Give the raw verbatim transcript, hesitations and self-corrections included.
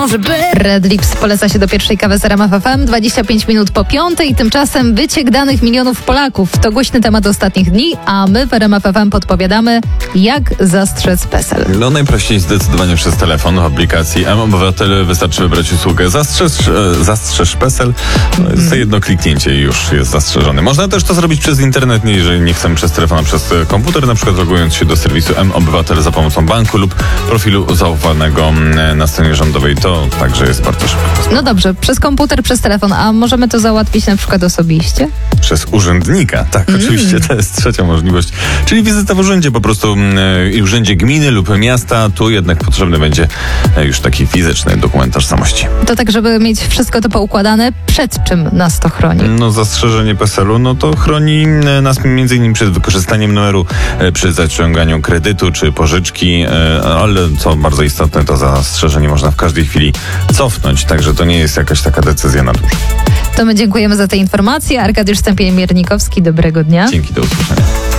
Red Lips poleca się do pierwszej kawy z R M F F M, dwadzieścia pięć minut po piątej. Tymczasem wyciek danych milionów Polaków to głośny temat ostatnich dni, a my w R M F F M podpowiadamy, jak zastrzec PESEL. No najprościej zdecydowanie przez telefon w aplikacji M-Obywatel. Wystarczy wybrać usługę Zastrzeż, e, zastrzeż PESEL. No, mm. Za jedno kliknięcie już jest zastrzeżony. Można też to zrobić przez internet, jeżeli nie chcemy przez telefon, a przez komputer, na przykład logując się do serwisu M-Obywatel za pomocą banku lub profilu zaufanego na stronie rządowej. To także jest bardzo szybko. No dobrze, przez komputer, przez telefon, a możemy to załatwić na przykład osobiście? Przez urzędnika, tak, mm. oczywiście, to jest trzecia możliwość. Czyli wizyta w urzędzie, po prostu w urzędzie gminy lub miasta. Tu jednak potrzebny będzie już taki fizyczny dokument tożsamości. To tak, żeby mieć wszystko to poukładane, przed czym nas to chroni? No zastrzeżenie PESEL-u, no to chroni nas między innymi przed wykorzystaniem numeru przy zaciąganiu kredytu czy pożyczki, ale co bardzo istotne, to zastrzeżenie można w każdej chwili cofnąć, także to nie jest jakaś taka decyzja na dłużej. To my dziękujemy za te informacje. Arkadiusz Stępień-Miernikowski, dobrego dnia. Dzięki, do usłyszenia.